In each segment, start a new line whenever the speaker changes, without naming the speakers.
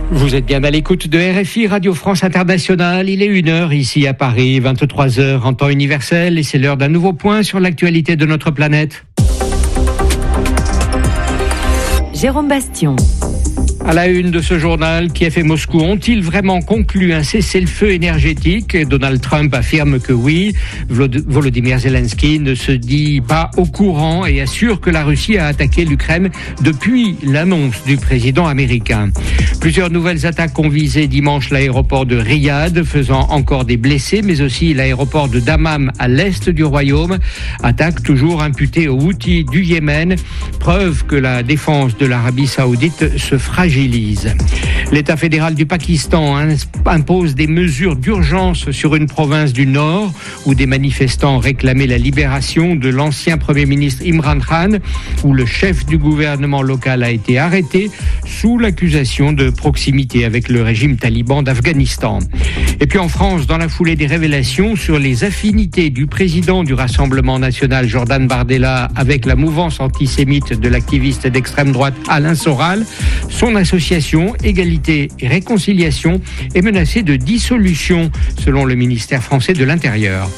Vous êtes bien à l'écoute de RFI, Radio France Internationale. Il est 1h ici à Paris, 23h en temps universel, et c'est l'heure d'un nouveau point sur l'actualité de notre planète.
Jérôme Bastion.
À la une de ce journal, Kiev et Moscou ont-ils vraiment conclu un cessez-le-feu énergétique ? Donald Trump affirme que oui. Volodymyr Zelensky ne se dit pas au courant et assure que la Russie a attaqué l'Ukraine depuis l'annonce du président américain. Plusieurs nouvelles attaques ont visé dimanche l'aéroport de Riyad, faisant encore des blessés, mais aussi l'aéroport de Dammam à l'est du royaume. Attaque toujours imputée aux Houthis du Yémen. Preuve que la défense de l'Arabie Saoudite se fragilise. L'État fédéral du Pakistan impose des mesures d'urgence sur une province du Nord où des manifestants réclamaient la libération de l'ancien Premier ministre Imran Khan, où le chef du gouvernement local a été arrêté sous l'accusation de proximité avec le régime taliban d'Afghanistan. Et puis en France, dans la foulée des révélations sur les affinités du président du Rassemblement national Jordan Bardella avec la mouvance antisémite de l'activiste d'extrême droite Alain Soral, son association Égalité et Réconciliation est menacée de dissolution, selon le ministère français de l'Intérieur.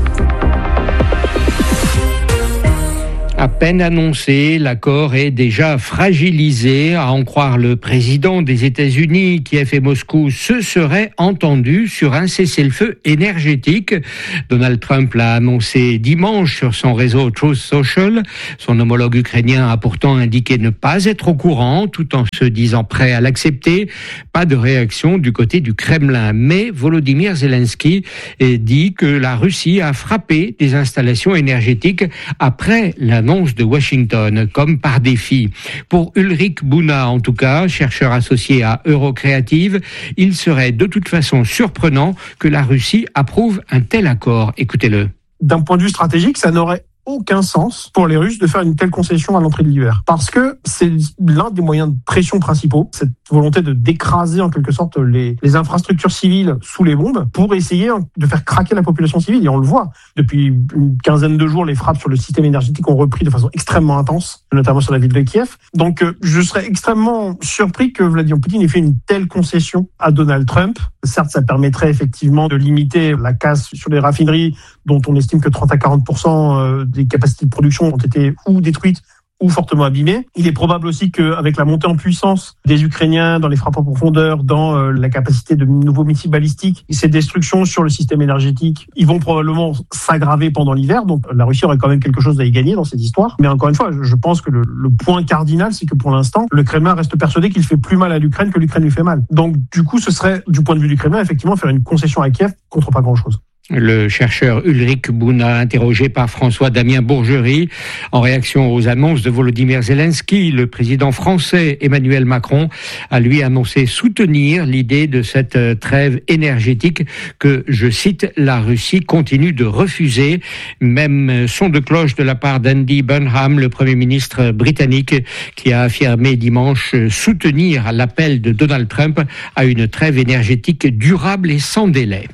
À peine annoncé, l'accord est déjà fragilisé. À en croire le président des États-Unis, Kiev et Moscou se seraient entendus sur un cessez-le-feu énergétique. Donald Trump l'a annoncé dimanche sur son réseau Truth Social. Son homologue ukrainien a pourtant indiqué ne pas être au courant, tout en se disant prêt à l'accepter. Pas de réaction du côté du Kremlin. Mais Volodymyr Zelensky dit que la Russie a frappé des installations énergétiques après l'annonce de Washington, comme par défi. Pour Ulrich Buna, en tout cas, chercheur associé à Eurocreative, il serait de toute façon surprenant que la Russie approuve un tel accord. Écoutez-le.
D'un point de vue stratégique, ça n'aurait aucun sens pour les Russes de faire une telle concession à l'entrée de l'hiver. Parce que c'est l'un des moyens de pression principaux, cette volonté de d'écraser en quelque sorte les infrastructures civiles sous les bombes pour essayer de faire craquer la population civile. Et on le voit, depuis une quinzaine de jours, les frappes sur le système énergétique ont repris de façon extrêmement intense, notamment sur la ville de Kiev. Donc je serais extrêmement surpris que Vladimir Poutine ait fait une telle concession à Donald Trump. Certes, ça permettrait effectivement de limiter la casse sur les raffineries, dont on estime que 30 à 40% des capacités de production ont été ou détruites ou fortement abîmées. Il est probable aussi qu'avec la montée en puissance des Ukrainiens dans les frappes en profondeur, dans la capacité de nouveaux missiles balistiques, ces destructions sur le système énergétique, ils vont probablement s'aggraver pendant l'hiver. Donc la Russie aurait quand même quelque chose à y gagner dans cette histoire. Mais encore une fois, je pense que le point cardinal, c'est que pour l'instant, le Kremlin reste persuadé qu'il fait plus mal à l'Ukraine que l'Ukraine lui fait mal. Donc du coup, ce serait, du point de vue du Kremlin, effectivement, faire une concession à Kiev contre pas grand-chose.
Le chercheur Ulrich Buna, interrogé par François-Damien Bourgerie, en réaction aux annonces de Volodymyr Zelensky, le président français Emmanuel Macron a lui annoncé soutenir l'idée de cette trêve énergétique que, je cite, la Russie continue de refuser. Même son de cloche de la part d'Andy Burnham, le Premier ministre britannique, qui a affirmé dimanche soutenir l'appel de Donald Trump à une trêve énergétique durable et sans délai.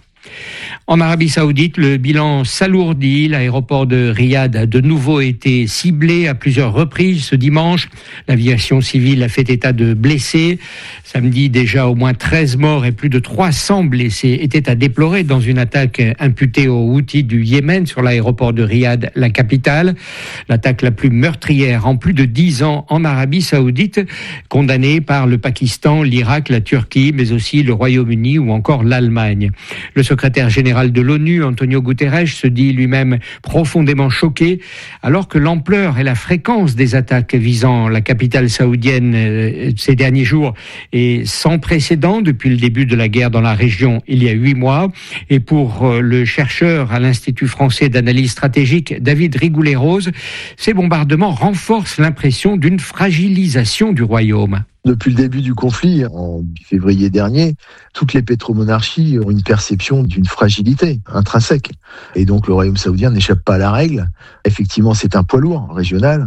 En Arabie Saoudite, le bilan s'alourdit. L'aéroport de Riyad a de nouveau été ciblé à plusieurs reprises ce dimanche. L'aviation civile a fait état de blessés. Samedi, déjà au moins 13 morts et plus de 300 blessés étaient à déplorer dans une attaque imputée aux Houthis du Yémen sur l'aéroport de Riyad, la capitale. L'attaque la plus meurtrière en plus de 10 ans en Arabie Saoudite, condamnée par le Pakistan, l'Irak, la Turquie, mais aussi le Royaume-Uni ou encore l'Allemagne. Le secrétaire général de l'ONU, Antonio Guterres, se dit lui-même profondément choqué, alors que l'ampleur et la fréquence des attaques visant la capitale saoudienne ces derniers jours est sans précédent depuis le début de la guerre dans la région il y a 8 mois. Et pour le chercheur à l'Institut français d'analyse stratégique, David Rigoulet-Rose, ces bombardements renforcent l'impression d'une fragilisation du royaume.
Depuis le début du conflit, en février dernier, toutes les pétromonarchies ont une perception d'une fragilité intrinsèque. Et donc le royaume saoudien n'échappe pas à la règle. Effectivement, c'est un poids lourd régional.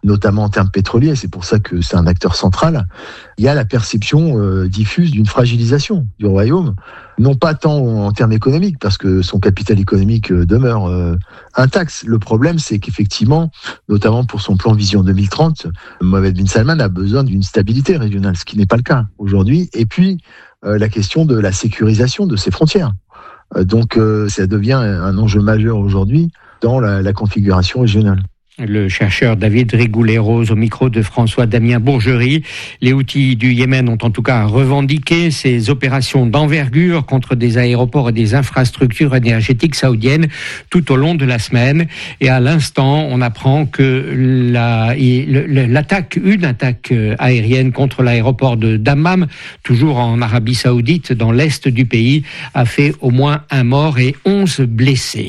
notamment en termes pétroliers, c'est pour ça que c'est un acteur central, il y a la perception diffuse d'une fragilisation du royaume, non pas tant en termes économiques, parce que son capital économique demeure intact. Le problème, c'est qu'effectivement, notamment pour son plan Vision 2030, Mohammed bin Salman a besoin d'une stabilité régionale, ce qui n'est pas le cas aujourd'hui. Et puis, la question de la sécurisation de ses frontières. Donc, ça devient un enjeu majeur aujourd'hui dans la configuration régionale.
Le chercheur David Rigoulet-Rose au micro de François-Damien Bourgerie. Les Houthis du Yémen ont en tout cas revendiqué ces opérations d'envergure contre des aéroports et des infrastructures énergétiques saoudiennes tout au long de la semaine. Et à l'instant, on apprend que une attaque aérienne contre l'aéroport de Dammam, toujours en Arabie Saoudite, dans l'est du pays, a fait au moins un mort et 11 blessés.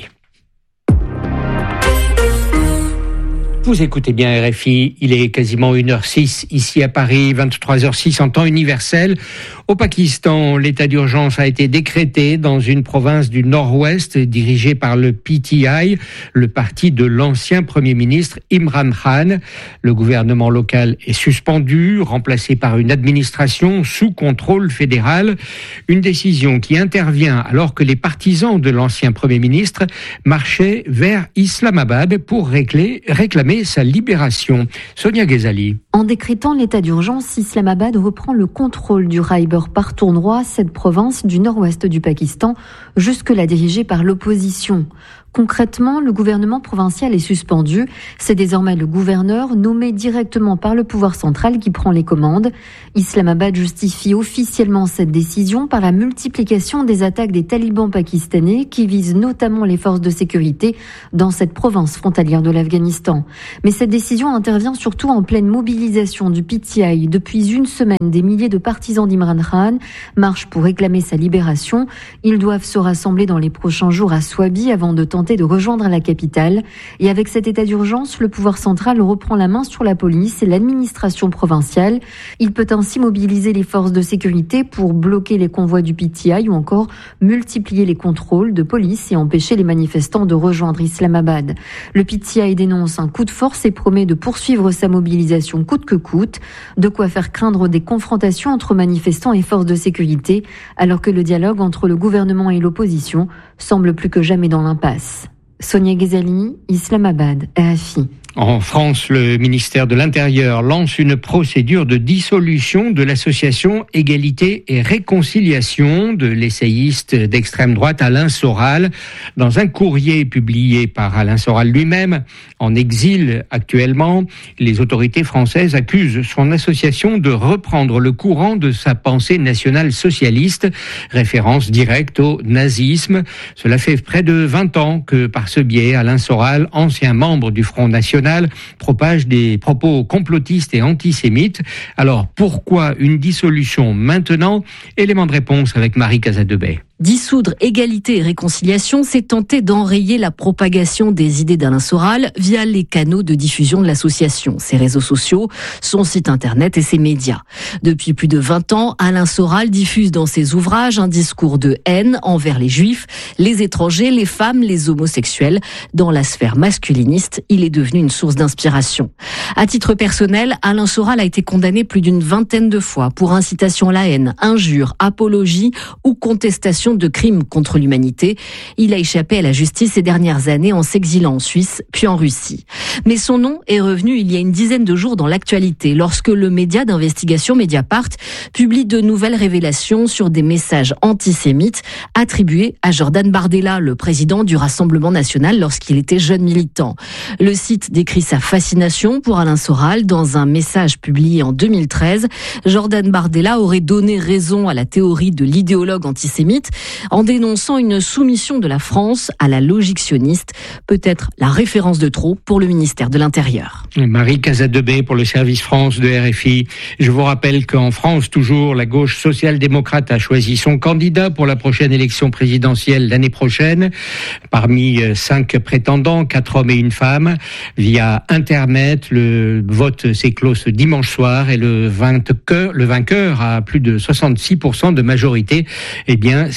Vous écoutez bien RFI, il est quasiment 1h06 ici à Paris, 23h06 en temps universel. Au Pakistan, l'état d'urgence a été décrété dans une province du nord-ouest dirigée par le PTI, le parti de l'ancien Premier ministre Imran Khan. Le gouvernement local est suspendu, remplacé par une administration sous contrôle fédéral. Une décision qui intervient alors que les partisans de l'ancien Premier ministre marchaient vers Islamabad pour réclamer sa libération. Sonia Ghezali.
En décrétant l'état d'urgence, Islamabad reprend le contrôle du Khyber Pakhtunkhwa, cette province du nord-ouest du Pakistan, jusque-là dirigée par l'opposition. Concrètement, le gouvernement provincial est suspendu. C'est désormais le gouverneur, nommé directement par le pouvoir central, qui prend les commandes. Islamabad justifie officiellement cette décision par la multiplication des attaques des talibans pakistanais qui visent notamment les forces de sécurité dans cette province frontalière de l'Afghanistan. Mais cette décision intervient surtout en pleine mobilisation du PTI. Depuis une semaine, des milliers de partisans d'Imran Khan marchent pour réclamer sa libération. Ils doivent se rassembler dans les prochains jours à Swabi avant de tenter de rejoindre la capitale. Et avec cet état d'urgence, le pouvoir central reprend la main sur la police et l'administration provinciale. Il peut ainsi mobiliser les forces de sécurité pour bloquer les convois du PTI ou encore multiplier les contrôles de police et empêcher les manifestants de rejoindre Islamabad. Le PTI dénonce un coup de force et promet de poursuivre sa mobilisation coûte que coûte, de quoi faire craindre des confrontations entre manifestants et forces de sécurité, alors que le dialogue entre le gouvernement et l'opposition semble plus que jamais dans l'impasse. Sonia Ghezali, Islamabad, RFI.
En France, le ministère de l'Intérieur lance une procédure de dissolution de l'association Égalité et Réconciliation de l'essayiste d'extrême droite Alain Soral. Dans un courrier publié par Alain Soral lui-même, en exil actuellement, les autorités françaises accusent son association de reprendre le courant de sa pensée nationale socialiste, référence directe au nazisme. Cela fait près de 20 ans que, par ce biais, Alain Soral, ancien membre du Front National, propage des propos complotistes et antisémites. Alors, pourquoi une dissolution maintenant ? Élément de réponse avec Marie Casadebey.
Dissoudre Égalité et Réconciliation, c'est tenter d'enrayer la propagation des idées d'Alain Soral via les canaux de diffusion de l'association, ses réseaux sociaux, son site internet et ses médias. Depuis plus de 20 ans, Alain Soral diffuse dans ses ouvrages un discours de haine envers les juifs, les étrangers, les femmes, les homosexuels. Dans la sphère masculiniste, il est devenu une source d'inspiration. À titre personnel, Alain Soral a été condamné plus d'une vingtaine de fois pour incitation à la haine, injure, apologie ou contestation de crimes contre l'humanité. Il a échappé à la justice ces dernières années en s'exilant en Suisse, puis en Russie. Mais son nom est revenu il y a une dizaine de jours dans l'actualité, lorsque le média d'investigation Mediapart publie de nouvelles révélations sur des messages antisémites attribués à Jordan Bardella, le président du Rassemblement national lorsqu'il était jeune militant. Le site décrit sa fascination pour Alain Soral dans un message publié en 2013. Jordan Bardella aurait donné raison à la théorie de l'idéologue antisémite en dénonçant une soumission de la France à la logique sioniste, peut-être la référence de trop pour le ministère de l'Intérieur.
Marie Casadebey pour le service France de RFI. Je vous rappelle qu'en France, toujours, la gauche social-démocrate a choisi son candidat pour la prochaine élection présidentielle l'année prochaine. Parmi 5 prétendants, 4 hommes et une femme, via Internet, le vote s'est clos ce dimanche soir et le vainqueur à plus de 66% de majorité, eh bien, c'est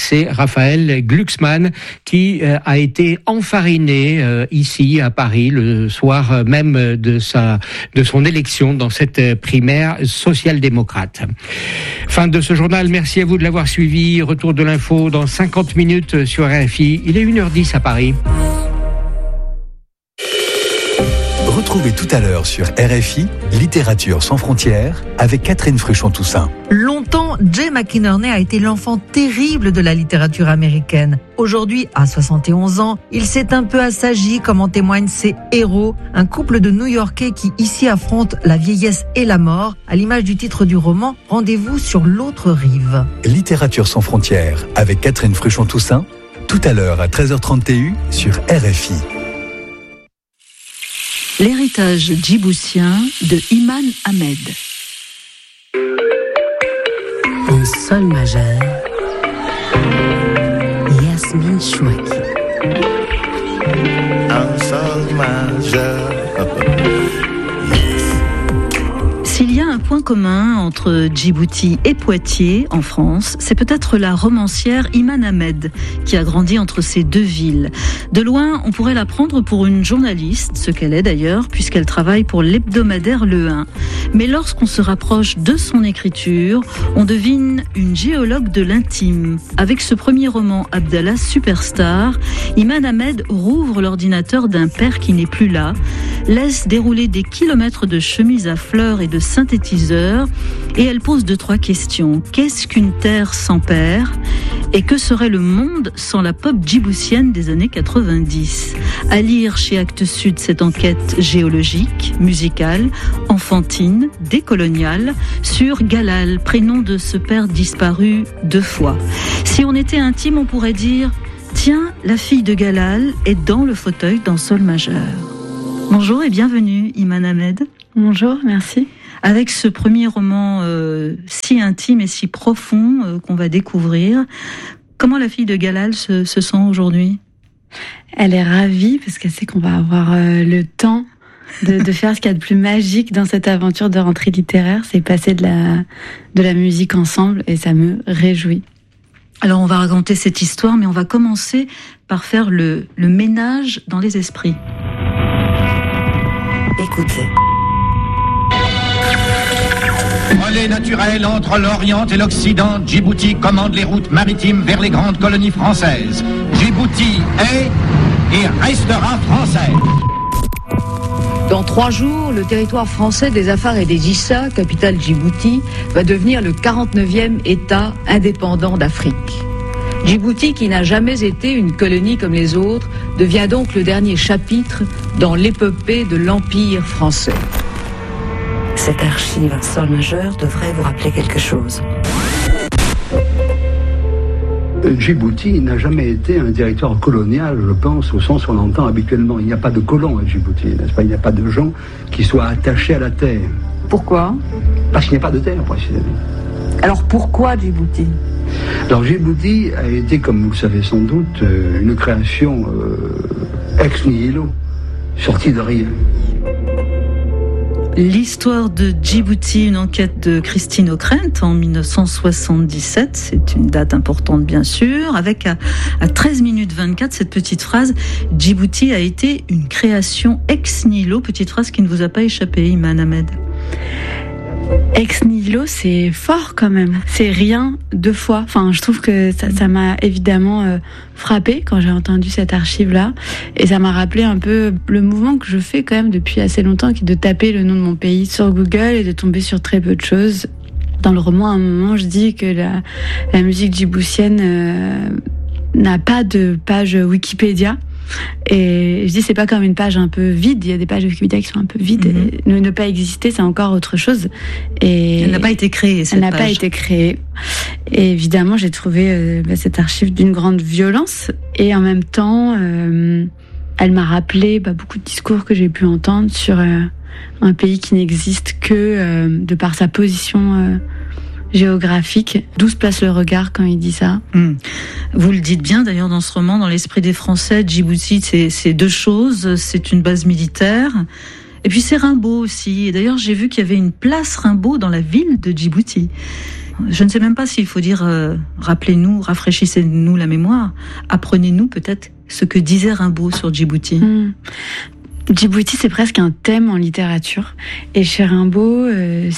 c'est Raphaël Glucksmann qui a été enfariné ici à Paris le soir même de son élection dans cette primaire social-démocrate. Fin de ce journal, merci à vous de l'avoir suivi. Retour de l'info dans 50 minutes sur RFI. Il est 1h10 à Paris.
Retrouvez tout à l'heure sur RFI Littérature sans frontières avec Catherine Fruchon-Toussaint.
Longtemps, Jay McInerney a été l'enfant terrible de la littérature américaine. Aujourd'hui, à 71 ans, il s'est un peu assagi, comme en témoignent ses héros, un couple de New-Yorkais qui ici affrontent la vieillesse et la mort, à l'image du titre du roman « Rendez-vous sur l'autre rive ».
Littérature sans frontières avec Catherine Fruchon-Toussaint, tout à l'heure à 13h30 TU sur RFI.
L'héritage djiboutien de Iman Ahmed.
En sol majeur, Yasmine Chouaki.
En sol majeur.
S'il y a un point commun entre Djibouti et Poitiers, en France, c'est peut-être la romancière Iman Ahmed, qui a grandi entre ces deux villes. De loin, on pourrait la prendre pour une journaliste, ce qu'elle est d'ailleurs, puisqu'elle travaille pour l'hebdomadaire Le 1. Mais lorsqu'on se rapproche de son écriture, on devine une géologue de l'intime. Avec ce premier roman, Abdallah Superstar, Iman Ahmed rouvre l'ordinateur d'un père qui n'est plus là, laisse dérouler des kilomètres de chemises à fleurs et de synthétiseurs, et elle pose 2-3 questions. Qu'est-ce qu'une terre sans père ? Et que serait le monde sans la pop djiboutienne des années 90 ? À lire chez Actes Sud cette enquête géologique, musicale, enfantine, décoloniale, sur Galal, prénom de ce père disparu 2 fois. Si on était intime, on pourrait dire « Tiens, la fille de Galal est dans le fauteuil d'un sol majeur ». Bonjour et bienvenue, Iman Ahmed.
Bonjour, merci.
Avec ce premier roman si intime et si profond qu'on va découvrir, comment la fille de Galal se sent aujourd'hui ?
Elle est ravie parce qu'elle sait qu'on va avoir le temps de faire ce qu'il y a de plus magique dans cette aventure de rentrée littéraire, c'est passer de la musique ensemble et ça me réjouit.
Alors on va raconter cette histoire, mais on va commencer par faire le ménage dans les esprits.
Écoutez.
Relais naturel entre l'Orient et l'Occident, Djibouti commande les routes maritimes vers les grandes colonies françaises. Djibouti est et restera français.
Dans 3 jours, le territoire français des Afar et des Issa, capitale Djibouti, va devenir le 49e État indépendant d'Afrique. Djibouti, qui n'a jamais été une colonie comme les autres, devient donc le dernier chapitre dans l'épopée de l'Empire français.
Cette archive sol majeur devrait vous rappeler quelque chose.
Djibouti n'a jamais été un territoire colonial, je pense, au sens où on l'entend habituellement. Il n'y a pas de colons à Djibouti, n'est-ce pas ? Il n'y a pas de gens qui soient attachés à la terre.
Pourquoi ?
Parce qu'il n'y a pas de terre, précisément.
Alors pourquoi Djibouti ?
Alors Djibouti a été, comme vous le savez sans doute, une création ex nihilo, sortie de rien.
L'histoire de Djibouti, une enquête de Christine Ockrent en 1977, c'est une date importante bien sûr, avec à 13 minutes 24 cette petite phrase « Djibouti a été une création ex nihilo », petite phrase qui ne vous a pas échappé, Iman Ahmed.
Ex nihilo, c'est fort quand même. C'est rien 2 fois. Enfin, je trouve que ça m'a évidemment frappé quand j'ai entendu cette archive-là. Et ça m'a rappelé un peu le mouvement que je fais quand même depuis assez longtemps, qui est de taper le nom de mon pays sur Google et de tomber sur très peu de choses. Dans le roman, à un moment, je dis que la musique djiboutienne n'a pas de page Wikipédia. Et je dis, c'est pas comme une page un peu vide. Il y a des pages de Wikipédia qui sont un peu vides. Mm-hmm. Et ne pas exister, c'est encore autre chose. Et
elle n'a pas été créée, cette page.
Elle n'a pas été créée. Et évidemment, j'ai trouvé cette archive d'une grande violence. Et en même temps, elle m'a rappelé beaucoup de discours que j'ai pu entendre sur un pays qui n'existe que de par sa position géographique. D'où se place le regard quand il dit ça.
Vous le dites bien d'ailleurs dans ce roman, dans l'esprit des Français, Djibouti, c'est 2 choses. C'est une base militaire et puis c'est Rimbaud aussi. Et d'ailleurs, j'ai vu qu'il y avait une place Rimbaud dans la ville de Djibouti.
Je ne sais même pas s'il faut dire rappelez-nous, rafraîchissez-nous la mémoire, apprenez-nous peut-être ce que disait Rimbaud sur Djibouti.
Djibouti, c'est presque un thème en littérature. Et chez Rimbaud, lui,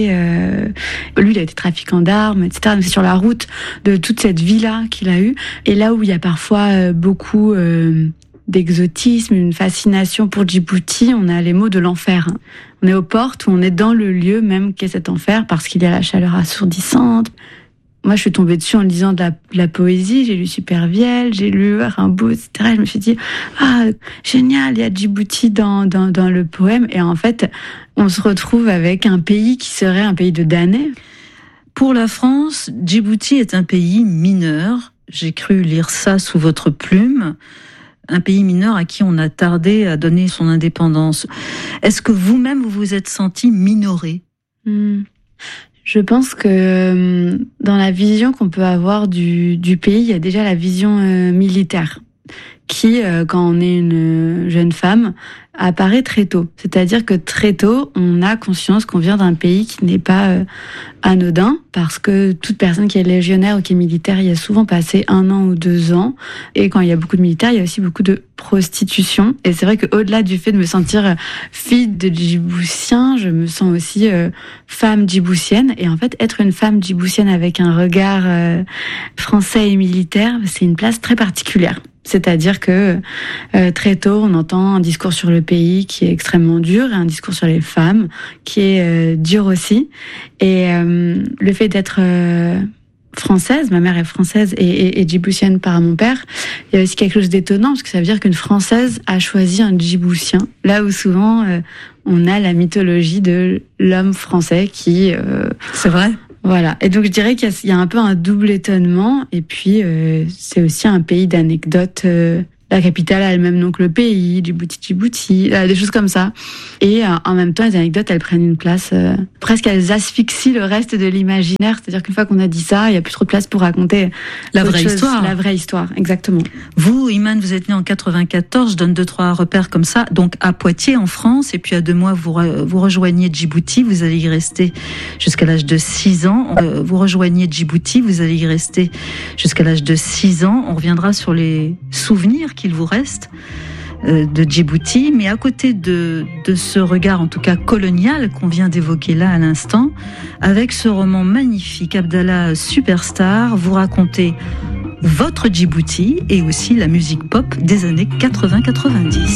il a été trafiquant d'armes, etc. C'est sur la route de toute cette vie-là qu'il a eue. Et là où il y a parfois beaucoup d'exotisme, une fascination pour Djibouti, on a les mots de l'enfer. On est aux portes, où on est dans le lieu même qu'est cet enfer, parce qu'il y a la chaleur assourdissante. Moi, je suis tombée dessus en lisant de la poésie. J'ai lu Supervielle, j'ai lu Rimbaud, etc. Je me suis dit, génial, il y a Djibouti dans le poème. Et en fait, on se retrouve avec un pays qui serait un pays de damnés.
Pour la France, Djibouti est un pays mineur. J'ai cru lire ça sous votre plume. Un pays mineur à qui on a tardé à donner son indépendance. Est-ce que vous-même, vous vous êtes senti minoré ?
Je pense que dans la vision qu'on peut avoir du pays, il y a déjà la vision militaire qui, quand on est une jeune femme, apparaît très tôt. C'est-à-dire que très tôt, on a conscience qu'on vient d'un pays qui n'est pas anodin, parce que toute personne qui est légionnaire ou qui est militaire y a souvent passé 1 an ou 2 ans. Et quand il y a beaucoup de militaires, il y a aussi beaucoup de prostitution. Et c'est vrai qu'au-delà du fait de me sentir fille de Djiboutien, je me sens aussi femme djiboutienne. Et en fait, être une femme djiboutienne avec un regard français et militaire, c'est une place très particulière. C'est-à-dire que très tôt, on entend un discours sur le pays qui est extrêmement dur et un discours sur les femmes qui est dur aussi. Et le fait d'être française, ma mère est française et djiboutienne par mon père, il y a aussi quelque chose d'étonnant parce que ça veut dire qu'une Française a choisi un Djiboutien. Là où souvent on a la mythologie de l'homme français qui...
C'est vrai.
Voilà. Et donc, je dirais qu'il y a un peu un double étonnement. Et puis, c'est aussi un pays d'anecdotes. La capitale a le même nom que le pays, Djibouti, des choses comme ça. Et en même temps, les anecdotes, elles prennent une place... presque, elles asphyxient le reste de l'imaginaire. C'est-à-dire qu'une fois qu'on a dit ça, il n'y a plus trop de place pour raconter
la vraie histoire.
La vraie histoire, exactement.
Vous, Iman, vous êtes né en 94, je donne 2-3 repères comme ça. Donc, à Poitiers, en France, et puis à 2 mois, vous rejoignez Djibouti. Vous allez y rester jusqu'à l'âge de 6 ans. Vous rejoignez Djibouti, vous allez y rester jusqu'à l'âge de 6 ans. On reviendra sur les souvenirs qu'il vous reste de Djibouti, mais à côté de ce regard, en tout cas colonial, qu'on vient d'évoquer là à l'instant, avec ce roman magnifique, Abdallah Superstar, vous racontez votre Djibouti et aussi la musique pop des années 80-90.